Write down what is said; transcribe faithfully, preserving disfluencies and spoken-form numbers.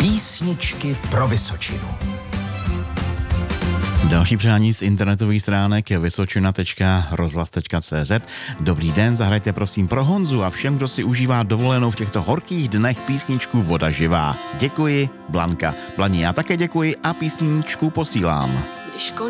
Písničky pro Vysočinu. Další přání z internetových stránek je vysočina tečka rozhlas tečka cé zet. Dobrý den, zahrajte prosím pro Honzu a všem, kdo si užívá dovolenou v těchto horkých dnech písničku Voda živá. Děkuji, Blanka. Blani, já také děkuji a písničku posílám. Když